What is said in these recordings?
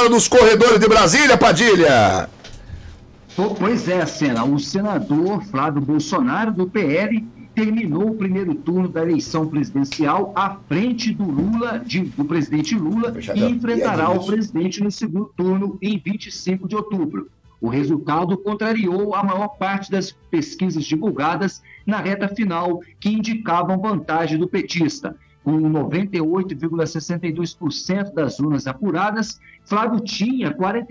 fala dos corredores de Brasília, Padilha. Pois é, Sena, o senador Flávio Bolsonaro, do PL, terminou o primeiro turno da eleição presidencial à frente do presidente Lula e enfrentará o presidente no segundo turno em 25 de outubro. O resultado contrariou a maior parte das pesquisas divulgadas na reta final, que indicavam vantagem do petista. Com 98,62% das urnas apuradas, Flávio tinha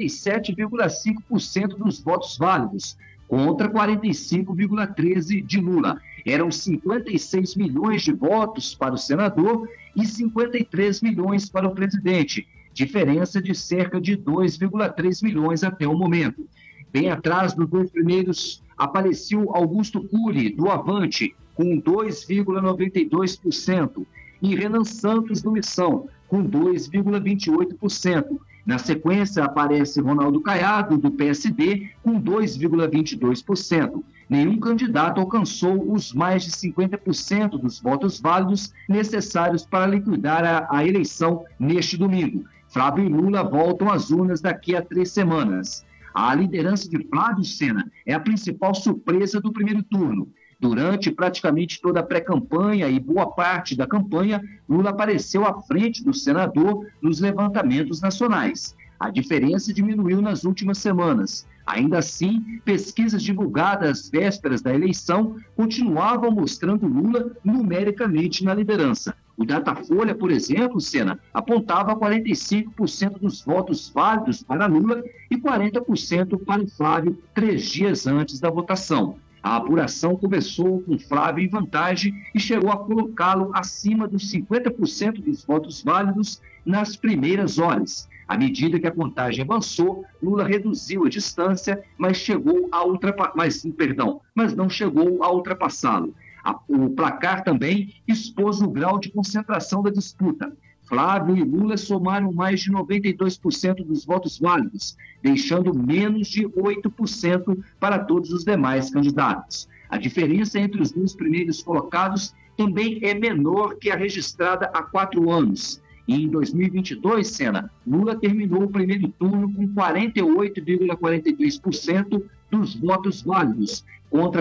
47,5% dos votos válidos, contra 45,13% de Lula. Eram 56 milhões de votos para o senador e 53 milhões para o presidente, diferença de cerca de 2,3 milhões até o momento. Bem atrás dos dois primeiros apareceu Augusto Cury, do Avante, com 2,92%, e Renan Santos, do Missão, com 2,28%. Na sequência, aparece Ronaldo Caiado, do PSD, com 2,22%. Nenhum candidato alcançou os mais de 50% dos votos válidos necessários para liquidar a eleição neste domingo. Flávio e Lula voltam às urnas daqui a 3 semanas. A liderança de Flávio, Sena, é a principal surpresa do primeiro turno. Durante praticamente toda a pré-campanha e boa parte da campanha, Lula apareceu à frente do senador nos levantamentos nacionais. A diferença diminuiu nas últimas semanas. Ainda assim, pesquisas divulgadas às vésperas da eleição continuavam mostrando Lula numericamente na liderança. O Datafolha, por exemplo, Sena, apontava 45% dos votos válidos para Lula e 40% para Flávio 3 dias antes da votação. A apuração começou com Flávio em vantagem e chegou a colocá-lo acima dos 50% dos votos válidos nas primeiras horas. À medida que a contagem avançou, Lula reduziu a distância, mas não chegou a ultrapassá-lo. O placar também expôs o grau de concentração da disputa. Flávio e Lula somaram mais de 92% dos votos válidos, deixando menos de 8% para todos os demais candidatos. A diferença entre os dois primeiros colocados também é menor que a registrada há 4 anos. E em 2022, Sena, Lula terminou o primeiro turno com 48,43% dos votos válidos, contra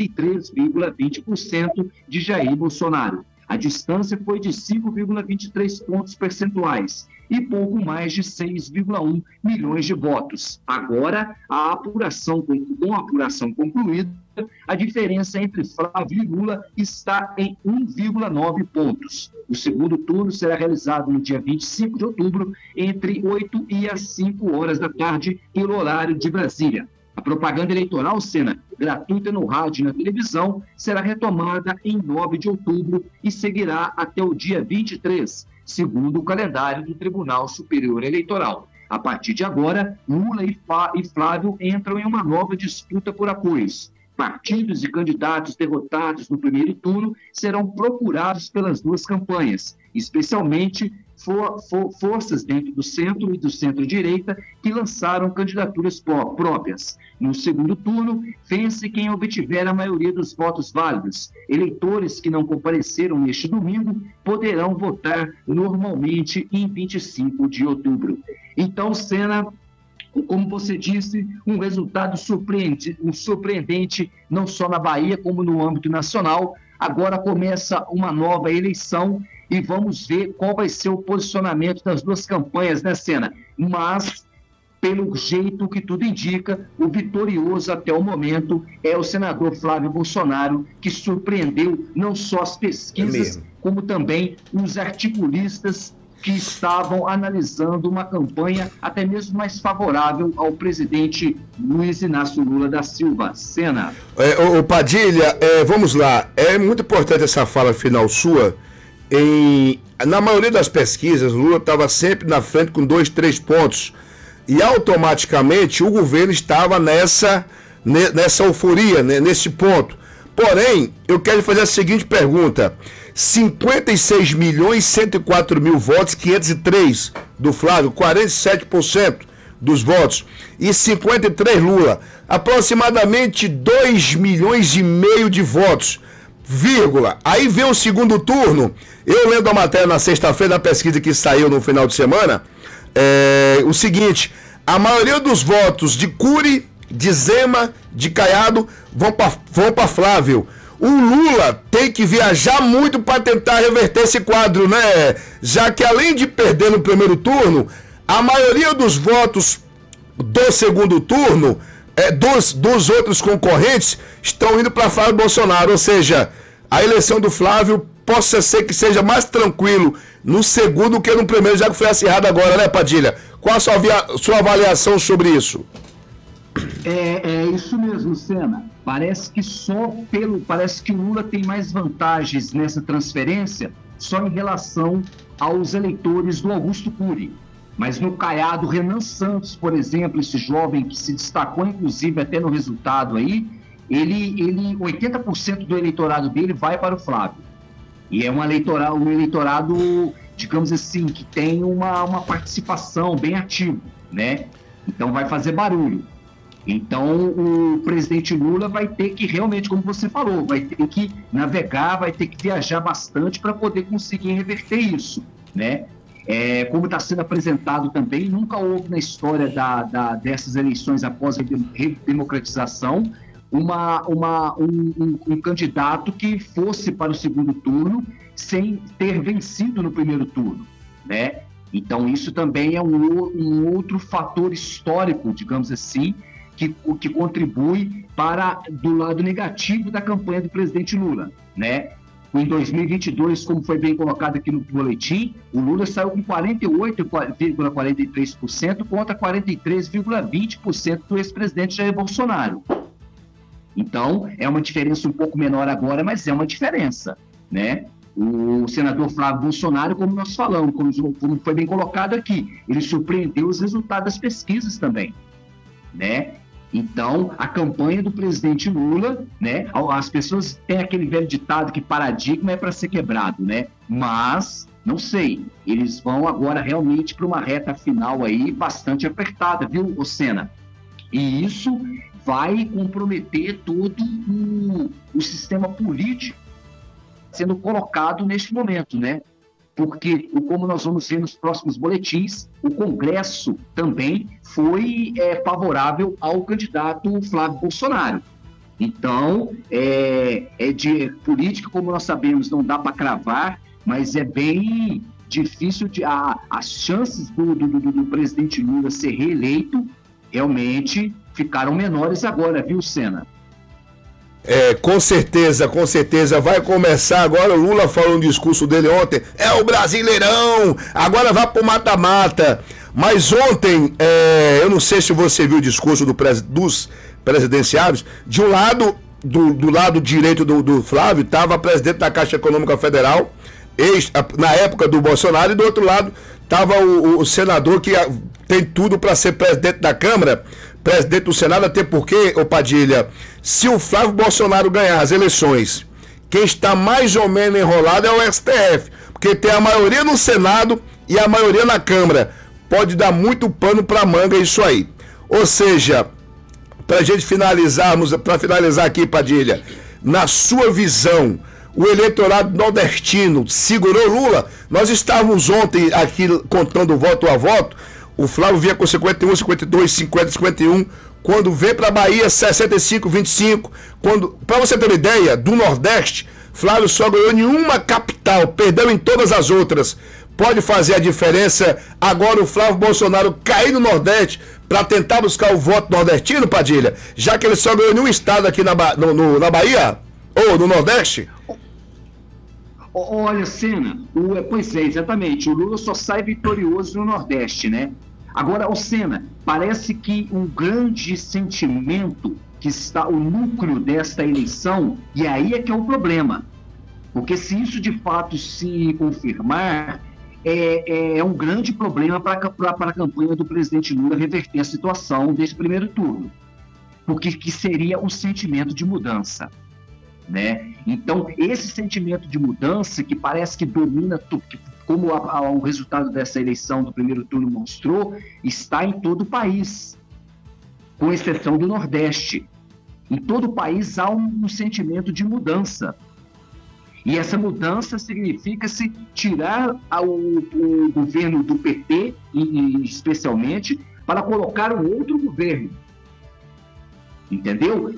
43,20% de Jair Bolsonaro. A distância foi de 5,23 pontos percentuais e pouco mais de 6,1 milhões de votos. Agora, com a apuração concluída, a diferença entre Flávio e Lula está em 1,9 pontos. O segundo turno será realizado no dia 25 de outubro, entre 8 e as 5 horas da tarde, pelo horário de Brasília. A propaganda eleitoral, Sena, gratuita no rádio e na televisão, será retomada em 9 de outubro e seguirá até o dia 23, segundo o calendário do Tribunal Superior Eleitoral. A partir de agora, Lula e Flávio entram em uma nova disputa por apoios. Partidos e candidatos derrotados no primeiro turno serão procurados pelas duas campanhas, especialmente forças dentro do centro e do centro-direita que lançaram candidaturas próprias. No segundo turno, vence quem obtiver a maioria dos votos válidos. Eleitores que não compareceram neste domingo poderão votar normalmente em 25 de outubro. Então, Sena, como você disse, um resultado surpreendente, não só na Bahia, como no âmbito nacional. Agora começa uma nova eleição e vamos ver qual vai ser o posicionamento das duas campanhas, né, Sena? Mas, pelo jeito que tudo indica, o vitorioso até o momento é o senador Flávio Bolsonaro, que surpreendeu não só as pesquisas, como também os articulistas que estavam analisando uma campanha até mesmo mais favorável ao presidente Luiz Inácio Lula da Silva. Sena. Padilha, vamos lá. É muito importante essa fala final sua. Na maioria das pesquisas, Lula estava sempre na frente com 2, 3 pontos. E automaticamente o governo estava nessa euforia, né, nesse ponto. Porém, eu quero fazer a seguinte pergunta. 56 milhões 104 mil votos, 503 do Flávio, 47% dos votos, e 53 Lula, aproximadamente 2 milhões e meio de votos, vírgula. Aí vem o segundo turno. Eu lendo a matéria na sexta-feira da pesquisa que saiu no final de semana, o seguinte: a maioria dos votos de Cury, de Zema, de Caiado vão para Flávio. O Lula tem que viajar muito para tentar reverter esse quadro, né? Já que além de perder no primeiro turno, a maioria dos votos do segundo turno, dos outros concorrentes, estão indo para Flávio Bolsonaro. Ou seja, a eleição do Flávio possa ser que seja mais tranquilo no segundo que no primeiro, já que foi acirrado agora, né, Padilha? Qual a sua avaliação sobre isso? É isso mesmo, Sena. Parece que o Lula tem mais vantagens nessa transferência só em relação aos eleitores do Augusto Cury. Mas no Caiado, Renan Santos, por exemplo, esse jovem que se destacou, inclusive, até no resultado aí, 80% do eleitorado dele vai para o Flávio. E é um eleitorado, digamos assim, que tem uma participação bem ativa, né? Então vai fazer barulho. Então o presidente Lula vai ter que realmente, como você falou, vai ter que navegar, vai ter que viajar bastante para poder conseguir reverter isso, né? Como está sendo apresentado também, nunca houve na história dessas eleições após a redemocratização um candidato que fosse para o segundo turno sem ter vencido no primeiro turno, né? Então isso também é um outro fator histórico, digamos assim, que contribui do lado negativo da campanha do presidente Lula, né? Em 2022, como foi bem colocado aqui no boletim, o Lula saiu com 48,43% contra 43,20% do ex-presidente Jair Bolsonaro. Então, é uma diferença um pouco menor agora, mas é uma diferença, né? O senador Flávio Bolsonaro, como nós falamos, como foi bem colocado aqui, ele surpreendeu os resultados das pesquisas também, né? Então, a campanha do presidente Lula, né? As pessoas têm aquele velho ditado que paradigma é para ser quebrado, né? Mas, não sei, eles vão agora realmente para uma reta final aí bastante apertada, viu, Sena? E isso vai comprometer todo o sistema político sendo colocado neste momento, né? Porque, como nós vamos ver nos próximos boletins, o Congresso também foi favorável ao candidato Flávio Bolsonaro. Então, de política, como nós sabemos, não dá para cravar, mas é bem difícil. As chances do presidente Lula ser reeleito realmente ficaram menores agora, viu, Sena? Com certeza, vai começar agora. O Lula falou no discurso dele ontem, é o Brasileirão, agora vai pro mata-mata. Mas ontem, eu não sei se você viu o discurso dos presidenciários. De um lado, do lado direito do Flávio, estava a presidente da Caixa Econômica Federal, na época do Bolsonaro, e do outro lado estava o senador que tem tudo para ser presidente da Câmara, presidente do Senado, até porque, Padilha, se o Flávio Bolsonaro ganhar as eleições, quem está mais ou menos enrolado é o STF, porque tem a maioria no Senado e a maioria na Câmara. Pode dar muito pano para manga isso aí. Ou seja, para finalizar aqui, Padilha, na sua visão, o eleitorado nordestino segurou Lula? Nós estávamos ontem aqui contando voto a voto. O Flávio vinha com 51, 52, 50, 51. Quando vem para a Bahia, 65, 25. Para você ter uma ideia, do Nordeste, Flávio só ganhou em uma capital, perdeu em todas as outras. Pode fazer a diferença agora o Flávio Bolsonaro cair no Nordeste para tentar buscar o voto nordestino, Padilha? Já que ele só ganhou em um estado aqui na Bahia? Ou no Nordeste? Olha, Sena, pois é, exatamente. O Lula só sai vitorioso no Nordeste, né? Agora, Sena, parece que um grande sentimento que está o núcleo desta eleição, e aí é que é o problema. Porque se isso de fato se confirmar, é um grande problema para a campanha do presidente Lula reverter a situação desse primeiro turno. Porque que seria o sentimento de mudança, né? Então, esse sentimento de mudança que parece que domina tudo, como o resultado dessa eleição do primeiro turno mostrou, está em todo o país, com exceção do Nordeste. Em todo o país há um sentimento de mudança. E essa mudança significa-se tirar o governo do PT, especialmente, para colocar um outro governo. Entendeu?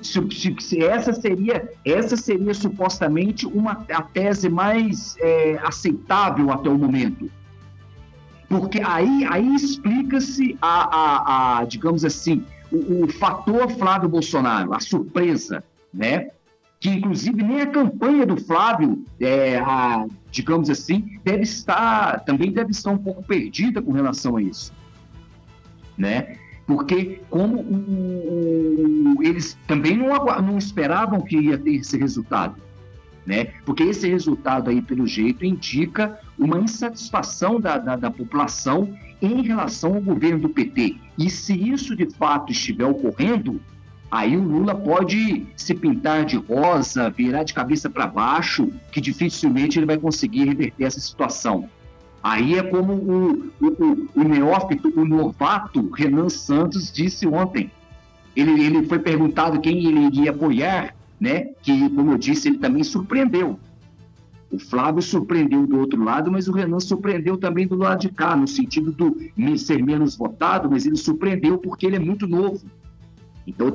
Essa seria supostamente a tese mais aceitável até o momento. Porque aí explica-se digamos assim, o fator Flávio Bolsonaro, a surpresa, né? Que inclusive nem a campanha do Flávio, digamos assim, também deve estar um pouco perdida com relação a isso, né? Porque como eles também não esperavam que ia ter esse resultado, né? Porque esse resultado aí, pelo jeito, indica uma insatisfação da população em relação ao governo do PT. E se isso de fato estiver ocorrendo, aí o Lula pode se pintar de rosa, virar de cabeça para baixo, que dificilmente ele vai conseguir reverter essa situação. Aí é como o neófito, o novato Renan Santos disse ontem. Ele foi perguntado quem ele iria apoiar, né? Que, como eu disse, ele também surpreendeu. O Flávio surpreendeu do outro lado, mas o Renan surpreendeu também do lado de cá, no sentido de ser menos votado, mas ele surpreendeu porque ele é muito novo. Então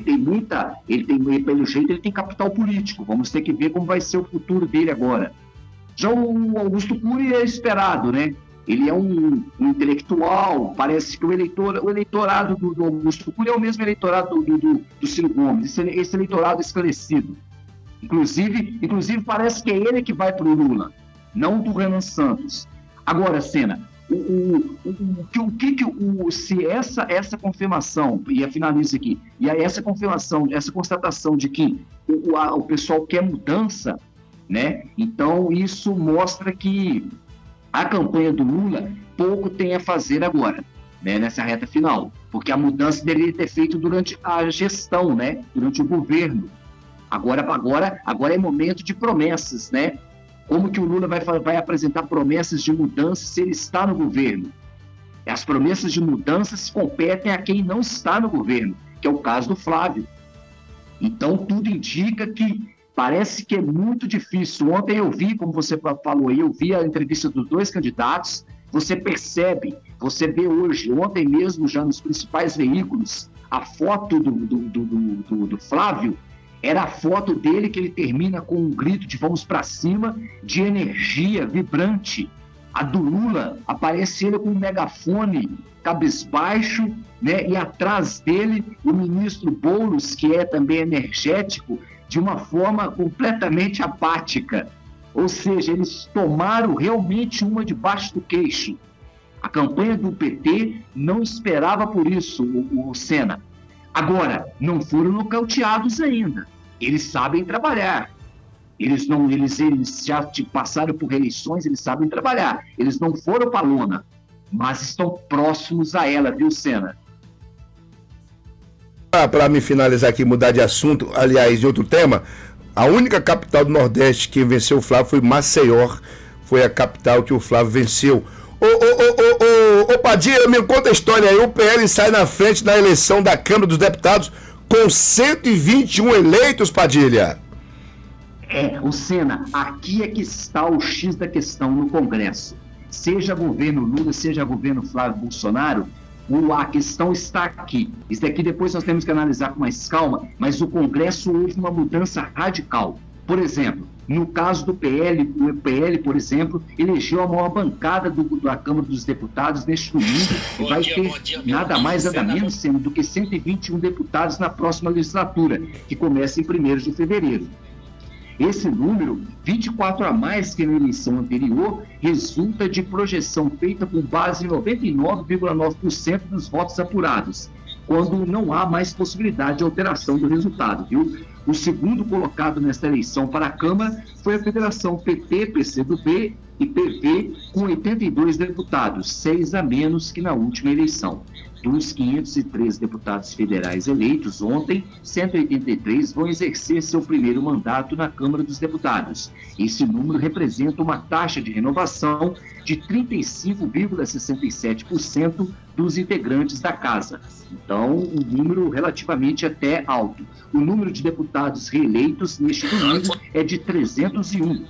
pelo jeito, ele tem capital político. Vamos ter que ver como vai ser o futuro dele agora. Já o Augusto Cury é esperado, né? Ele é um intelectual, parece que o eleitorado do Augusto Cury é o mesmo eleitorado do Ciro Gomes, esse eleitorado esclarecido. Inclusive parece que é ele que vai para o Lula, não do Renan Santos. Agora, Sena, se essa confirmação, e eu finalizo aqui, e essa confirmação, essa constatação de que o pessoal quer mudança, né? Então isso mostra que a campanha do Lula pouco tem a fazer agora, né? Nessa reta final, porque a mudança deveria ter feito durante a gestão, né? Durante o governo. Agora é momento de promessas, né? Como que o Lula vai apresentar promessas de mudança se ele está no governo? As promessas de mudanças competem a quem não está no governo, que é o caso do Flávio. Então tudo indica que parece que é muito difícil. Ontem eu vi, como você falou aí, eu vi a entrevista dos dois candidatos, você percebe, você vê hoje, ontem mesmo já nos principais veículos, a foto do Flávio, era a foto dele que ele termina com um grito de vamos para cima, de energia vibrante. A do Lula aparece ele com um megafone cabisbaixo, né? E atrás dele o ministro Boulos, que é também energético, de uma forma completamente apática. Ou seja, eles tomaram realmente uma debaixo do queixo. A campanha do PT não esperava por isso, o Sena. Agora, não foram nocauteados ainda. Eles sabem trabalhar. Eles já passaram por eleições, eles sabem trabalhar. Eles não foram para a lona, mas estão próximos a ela, viu, Sena? Para me finalizar aqui, mudar de assunto, aliás, de outro tema, a única capital do Nordeste que venceu o Flávio foi Maceió, foi a capital que o Flávio venceu. Ô Padilha, me conta a história aí, o PL sai na frente na eleição da Câmara dos Deputados com 121 eleitos, Padilha. O Sena, aqui é que está o X da questão no Congresso. Seja governo Lula, seja governo Flávio Bolsonaro, a questão está aqui. Isso daqui depois nós temos que analisar com mais calma, mas o Congresso houve uma mudança radical. Por exemplo, no caso do PL, o PL, por exemplo, elegeu a maior bancada da Câmara dos Deputados neste domingo e vai ter nada mais, nada menos, sendo do que 121 deputados na próxima legislatura, que começa em 1º de fevereiro. Esse número, 24 a mais que na eleição anterior, resulta de projeção feita com base em 99,9% dos votos apurados, quando não há mais possibilidade de alteração do resultado, viu? O segundo colocado nesta eleição para a Câmara foi a Federação PT, PCdoB e PV, com 82 deputados, 6 a menos que na última eleição. Dos 503 deputados federais eleitos ontem, 183 vão exercer seu primeiro mandato na Câmara dos Deputados. Esse número representa uma taxa de renovação de 35,67% dos integrantes da Casa. Então, um número relativamente até alto. O número de deputados reeleitos neste domingo é de 301,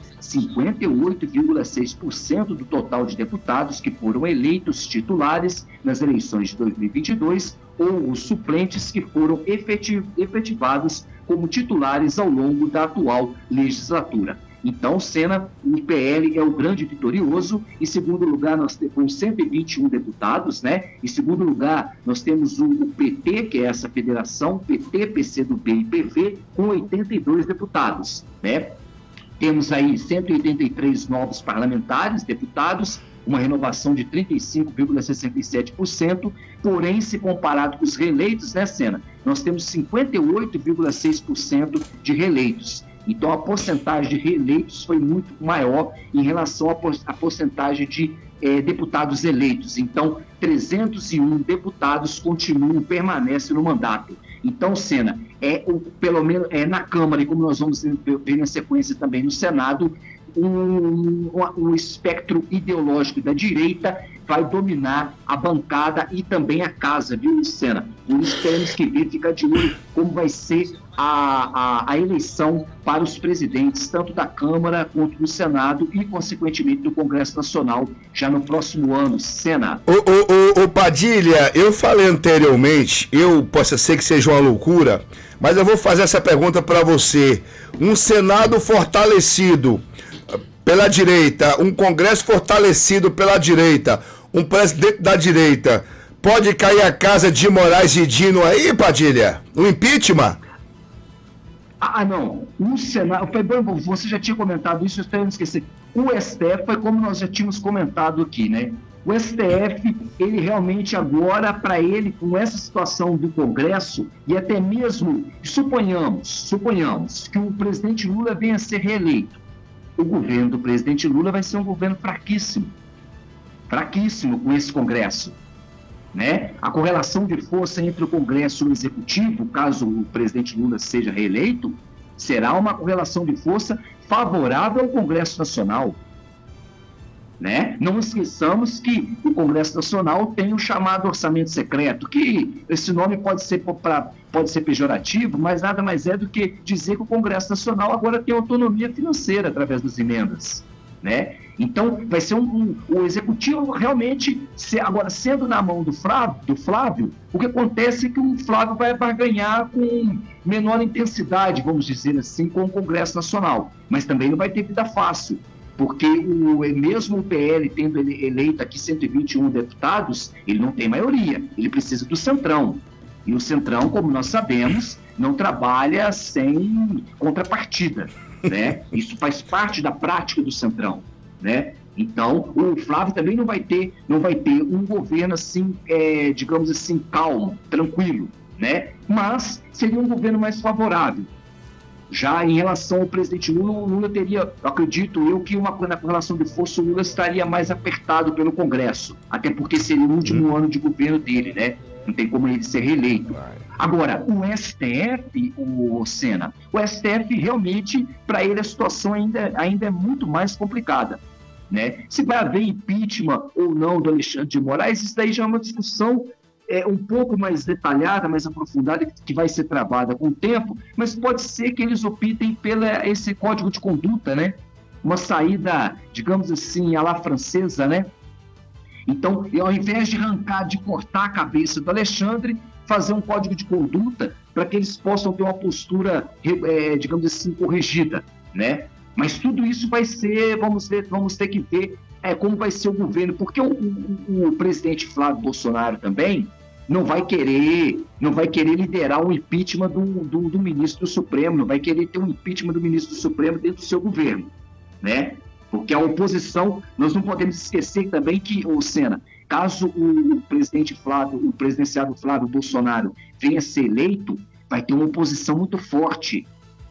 58,6% do total de deputados que foram eleitos titulares nas eleições de 2022 ou os suplentes que foram efetivados como titulares ao longo da atual legislatura. Então, Sena, o PL é o grande vitorioso. Em segundo lugar, nós temos 121 deputados, né? Em segundo lugar, nós temos o PT, que é essa federação, PT, PCdoB e PV, com 82 deputados, né? Temos aí 183 novos parlamentares, deputados, uma renovação de 35,67%, porém, se comparado com os reeleitos, né, Sena, nós temos 58,6% de reeleitos. Então, a porcentagem de reeleitos foi muito maior em relação à porcentagem de deputados eleitos. Então, 301 deputados permanecem no mandato. Então, Sena, pelo menos na Câmara, e como nós vamos ver na sequência também no Senado, o espectro ideológico da direita vai dominar a bancada e também a casa, viu, Sena? Por isso temos que ver, ficar de olho como vai ser a eleição para os presidentes, tanto da Câmara quanto do Senado e, consequentemente, do Congresso Nacional, já no próximo ano, Sena. Ô Padilha, eu falei anteriormente, possa ser que seja uma loucura, mas eu vou fazer essa pergunta para você. Um Senado fortalecido pela direita, um Congresso fortalecido pela direita, um presidente da direita, pode cair a casa de Moraes e Dino aí, Padilha? Um impeachment? Não. O Senado, você já tinha comentado isso, eu estou esquecendo. O STF foi como nós já tínhamos comentado aqui, né? O STF, ele realmente agora, para ele, com essa situação do Congresso, e até mesmo, suponhamos que o presidente Lula venha a ser reeleito. O governo do presidente Lula vai ser um governo fraquíssimo com esse Congresso, né? A correlação de força entre o Congresso e o Executivo, caso o presidente Lula seja reeleito, será uma correlação de força favorável ao Congresso Nacional, né? Não esqueçamos que o Congresso Nacional tem o chamado orçamento secreto, que esse nome pode ser pejorativo, mas nada mais é do que dizer que o Congresso Nacional agora tem autonomia financeira através das emendas, né? Então, vai ser o Executivo realmente, agora sendo na mão do Flávio, o que acontece é que o Flávio vai barganhar com menor intensidade, vamos dizer assim, com o Congresso Nacional, mas também não vai ter vida fácil, porque mesmo o PL tendo eleito aqui 121 deputados, ele não tem maioria, ele precisa do Centrão. E o Centrão, como nós sabemos, não trabalha sem contrapartida, né? Isso faz parte da prática do Centrão, né? Então, o Flávio também não vai ter um governo assim, digamos assim, calmo, tranquilo, né? Mas seria um governo mais favorável. Já em relação ao presidente Lula, o Lula teria, acredito eu, que na correlação de força o Lula estaria mais apertado pelo Congresso, até porque seria o último ano de governo dele, né? Não tem como ele ser reeleito. Agora, o STF, o STF realmente, para ele a situação ainda é muito mais complicada, né? Se vai haver impeachment ou não do Alexandre de Moraes, isso daí já é uma discussão um pouco mais detalhada, mais aprofundada, que vai ser travada com o tempo, mas pode ser que eles optem esse código de conduta, né? Uma saída, digamos assim, à la francesa, né? Então, ao invés de cortar a cabeça do Alexandre, fazer um código de conduta para que eles possam ter uma postura, digamos assim, corrigida, né? Mas tudo isso vai ser, vamos ter que ver como vai ser o governo, porque o presidente Flávio Bolsonaro também não vai querer liderar um impeachment do ministro do Supremo, não vai querer ter um impeachment do ministro do Supremo dentro do seu governo, né? Porque a oposição, nós não podemos esquecer também que, Sena, caso o presidenciável Flávio Bolsonaro venha a ser eleito, vai ter uma oposição muito forte.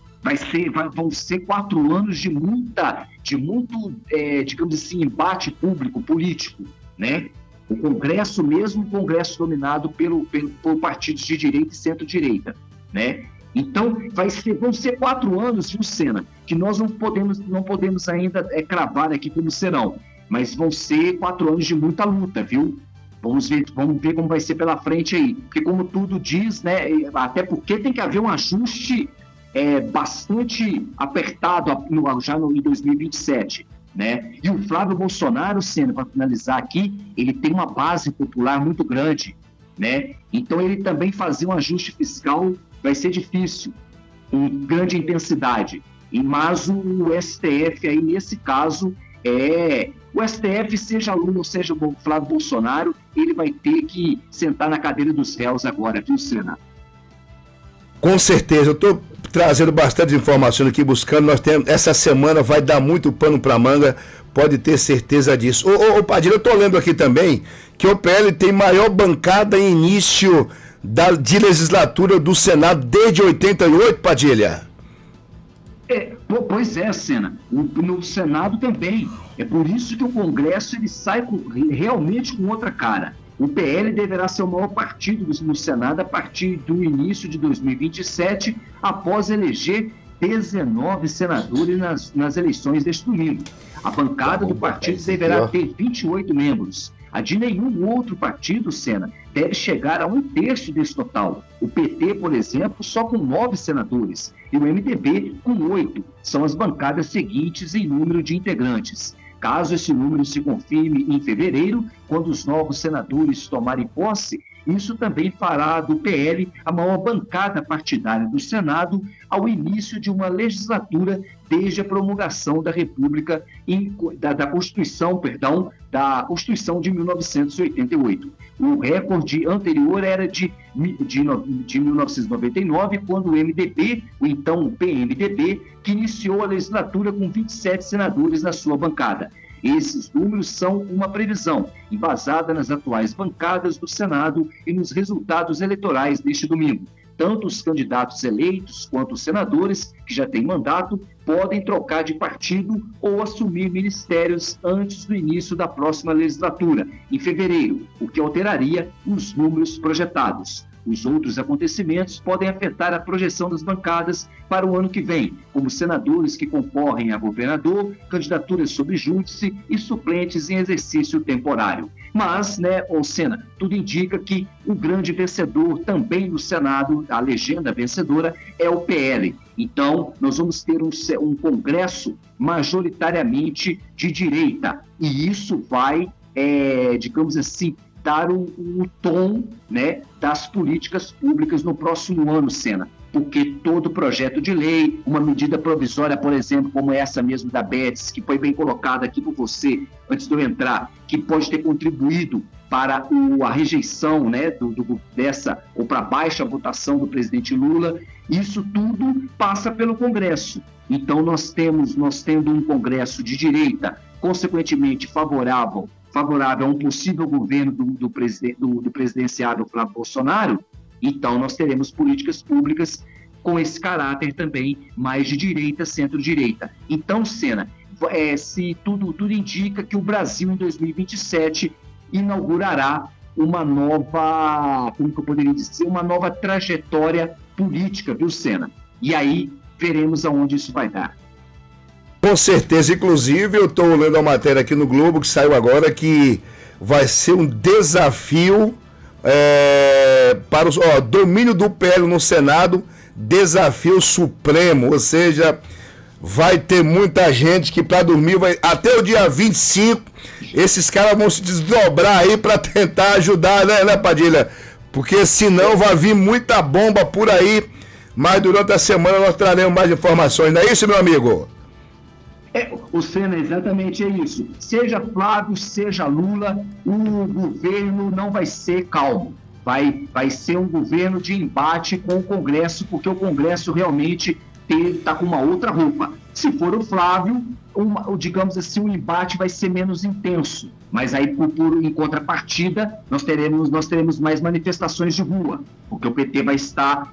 Vão ser 4 anos de muito, digamos assim, embate político, né? O Congresso mesmo, o Congresso dominado por partidos de direita e centro-direita, né? Então, vão ser 4 anos, viu, Sena, que nós não podemos ainda cravar aqui como serão, mas vão ser 4 anos de muita luta, viu? Vamos ver como vai ser pela frente aí, porque como tudo diz, né, até porque tem que haver um ajuste bastante apertado já em 2027, né? E o Flávio Bolsonaro, Sena, para finalizar aqui, ele tem uma base popular muito grande, né? Então ele também fazer um ajuste fiscal vai ser difícil, com grande intensidade. Mas o STF aí, nesse caso, o STF, seja Lula ou seja o Flávio Bolsonaro, ele vai ter que sentar na cadeira dos réus agora, viu, Sena? Com certeza, eu estou trazendo bastante informações aqui, buscando. Essa semana vai dar muito pano para manga, pode ter certeza disso. Ô Padilha, eu estou lendo aqui também que o PL tem maior bancada em início de legislatura do Senado desde 88, Padilha. Pois é, Sena. No Senado também. É por isso que o Congresso ele sai realmente com outra cara. O PL deverá ser o maior partido no Senado a partir do início de 2027, após eleger 19 senadores nas eleições deste domingo. A bancada do partido deverá ter 28 membros. A de nenhum outro partido, Sena, deve chegar a 1/3 desse total. O PT, por exemplo, só com 9 senadores, e o MDB com 8. São as bancadas seguintes em número de integrantes. Caso esse número se confirme em fevereiro, quando os novos senadores tomarem posse, isso também fará do PL a maior bancada partidária do Senado ao início de uma legislatura desde a promulgação da República, da Constituição de 1988. O recorde anterior era de 1999, quando o MDB, o então PMDB, que iniciou a legislatura com 27 senadores na sua bancada. Esses números são uma previsão, embasada nas atuais bancadas do Senado e nos resultados eleitorais deste domingo. Tanto os candidatos eleitos quanto os senadores, que já têm mandato, podem trocar de partido ou assumir ministérios antes do início da próxima legislatura, em fevereiro, o que alteraria os números projetados. Os outros acontecimentos podem afetar a projeção das bancadas para o ano que vem, como senadores que concorrem a governador, candidaturas sob júdice e suplentes em exercício temporário. Mas, Sena, tudo indica que o grande vencedor também no Senado, a legenda vencedora, é o PL. Então, nós vamos ter um Congresso majoritariamente de direita. E isso vai, digamos assim, dar o tom, né, das políticas públicas no próximo ano, Sena. Porque todo projeto de lei, uma medida provisória, por exemplo, como essa mesmo da BETS, que foi bem colocada aqui por você antes de eu entrar, que pode ter contribuído para a rejeição, né, dessa, ou para a baixa votação do presidente Lula, isso tudo passa pelo Congresso. Então nós tendo um Congresso de direita, consequentemente favorável a um possível governo do presidenciável Flávio Bolsonaro, então nós teremos políticas públicas com esse caráter também mais de direita, centro-direita. Então, Sena, se tudo indica que o Brasil em 2027 inaugurará uma nova, como que eu poderia dizer, uma nova trajetória política, viu, Sena? E aí veremos aonde isso vai dar. Com certeza, inclusive eu estou lendo a matéria aqui no Globo, que saiu agora, que vai ser um desafio para o domínio do PL no Senado, desafio supremo, ou seja, vai ter muita gente que para dormir, até o dia 25, esses caras vão se desdobrar aí para tentar ajudar, né, Padilha? Porque senão vai vir muita bomba por aí, mas durante a semana nós traremos mais informações, não é isso, meu amigo? O Sena, exatamente é isso. Seja Flávio, seja Lula, o governo não vai ser calmo. Vai ser um governo de embate com o Congresso, porque o Congresso realmente está com uma outra roupa. Se for o Flávio, digamos assim, o embate vai ser menos intenso. Mas aí, em contrapartida, nós teremos mais manifestações de rua, porque o PT vai estar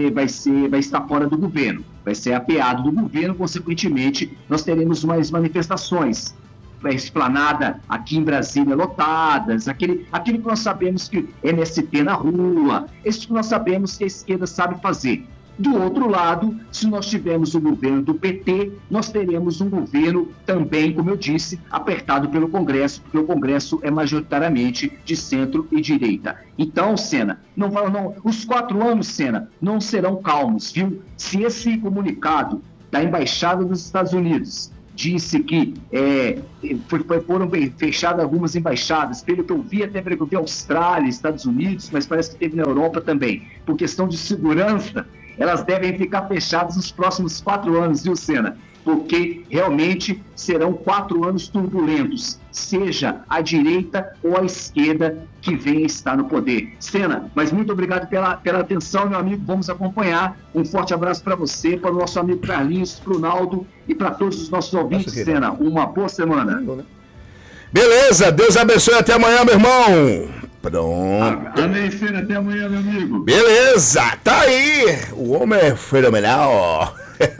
fora do governo, vai ser apeado do governo, consequentemente, nós teremos mais manifestações. esplanada aqui em Brasília lotadas, aquilo que nós sabemos que MST na rua, isso que nós sabemos que a esquerda sabe fazer. Do outro lado, se nós tivermos o governo do PT, nós teremos um governo também, como eu disse, apertado pelo Congresso, porque o Congresso é majoritariamente de centro e direita. Então, Sena, os 4 anos, Sena, não serão calmos, viu? Se esse comunicado da Embaixada dos Estados Unidos disse que foram fechadas algumas embaixadas, pelo que eu vi, até pelo que eu vi, Austrália, Estados Unidos, mas parece que teve na Europa também, por questão de segurança, elas devem ficar fechadas nos próximos 4 anos, viu, Sena? Porque realmente serão 4 anos turbulentos, seja a direita ou a esquerda que venha estar no poder. Sena, mas muito obrigado pela atenção, meu amigo, vamos acompanhar. Um forte abraço para você, para o nosso amigo Carlinhos, para o Naldo e para todos os nossos ouvintes, Sena. Uma boa semana. Beleza, Deus abençoe, até amanhã, meu irmão. Pronto. Amém, Sena, até amanhã, meu amigo. Beleza, tá aí. O homem é fenomenal.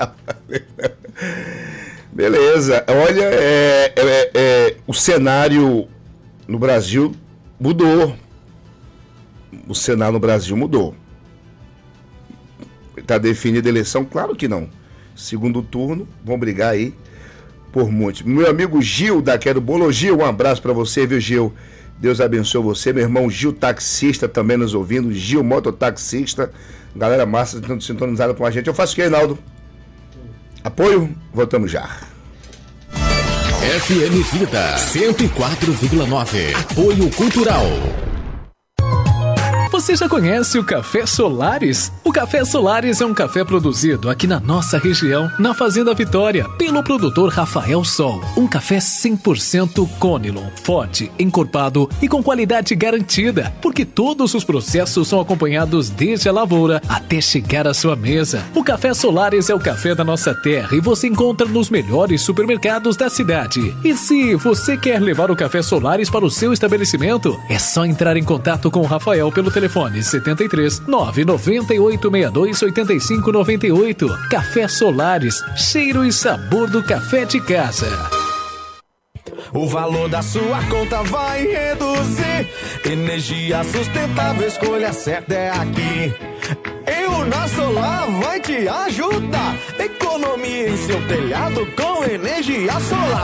Beleza, olha, o cenário no Brasil mudou. O cenário no Brasil mudou. Está definida a eleição? Claro que não. Segundo turno, vão brigar aí por muito. Meu amigo Gil da Quero Bolo. Gil, um abraço para você, viu, Gil? Deus abençoe você. Meu irmão Gil Taxista também nos ouvindo. Gil Mototaxista. Galera massa sintonizada com a gente. Eu faço o que, Reinaldo? Apoio? Voltamos já. FM Vida 104,9. Apoio Cultural. Você já conhece o Café Solares? O Café Solares é um café produzido aqui na nossa região, na Fazenda Vitória, pelo produtor Rafael Sol. Um café 100% Conilon, forte, encorpado e com qualidade garantida, porque todos os processos são acompanhados desde a lavoura até chegar à sua mesa. O Café Solares é o café da nossa terra e você encontra nos melhores supermercados da cidade. E se você quer levar o Café Solares para o seu estabelecimento, é só entrar em contato com o Rafael pelo telefone 73 998 62 85 98. Café Solares, cheiro e sabor do café de casa. O valor da sua conta vai reduzir. Energia sustentável, escolha certa é aqui. E o nosso Solar vai te ajudar. Economia em seu telhado com energia solar.